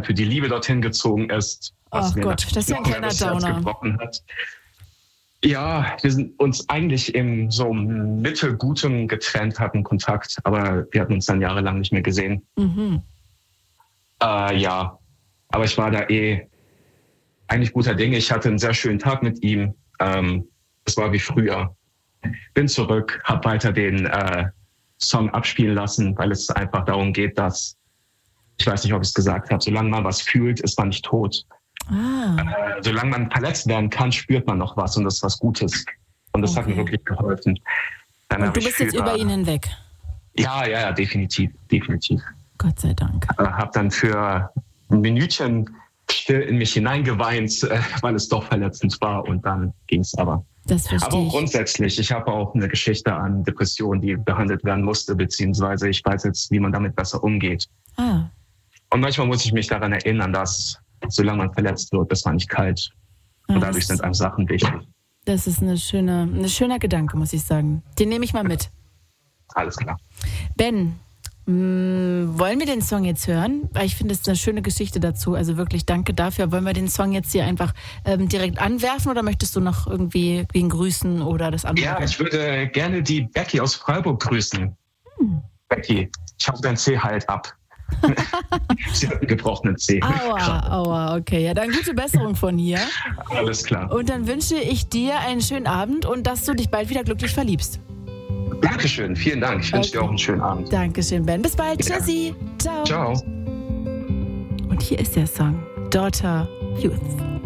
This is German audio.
halt für die Liebe dorthin gezogen ist. Ach Gott, das ist ja ein kleiner Downer. Gebrochen hat. Ja, wir sind uns eigentlich in so mittelgutem getrennt, hatten Kontakt, aber wir hatten uns dann jahrelang nicht mehr gesehen. Ja, aber ich war da eigentlich guter Dinge. Ich hatte einen sehr schönen Tag mit ihm. Es war wie früher. Bin zurück, habe weiter den Song abspielen lassen, weil es einfach darum geht, dass, ich weiß nicht, ob ich es gesagt habe, solange man was fühlt, ist man nicht tot. Solange man verletzt werden kann, spürt man noch was und das ist was Gutes. Und das hat mir wirklich geholfen. Und du bist jetzt über ihn hinweg? Ja, definitiv. Gott sei Dank. Hab dann für ein Minütchen still in mich hineingeweint, weil es doch verletzend war und dann ging es aber. Das verstehe ich. Aber grundsätzlich, ich habe auch eine Geschichte an Depressionen, die behandelt werden musste, beziehungsweise ich weiß jetzt, wie man damit besser umgeht. Und manchmal muss ich mich daran erinnern, dass solange man verletzt wird, ist man nicht kalt. Und dadurch sind einem Sachen wichtig. Das ist ein schöner Gedanke, muss ich sagen. Den nehme ich mal mit. Alles klar. Ben, wollen wir den Song jetzt hören? Weil ich finde, es ist eine schöne Geschichte dazu. Also wirklich danke dafür. Wollen wir den Song jetzt hier einfach direkt anwerfen oder möchtest du noch irgendwie wen grüßen oder das andere? Ja, ich würde gerne die Becky aus Freiburg grüßen. Becky, ich hoffe, dein C heilt ab. Sie hat einen gebrochenen Zeh. Aua, okay. Ja, dann gute Besserung von hier. Alles klar. Und dann wünsche ich dir einen schönen Abend und dass du dich bald wieder glücklich verliebst. Dankeschön, vielen Dank. Ich wünsche dir auch einen schönen Abend. Dankeschön, Ben. Bis bald. Ja. Tschüssi. Ciao. Ciao. Und hier ist der Song Daughter Youth.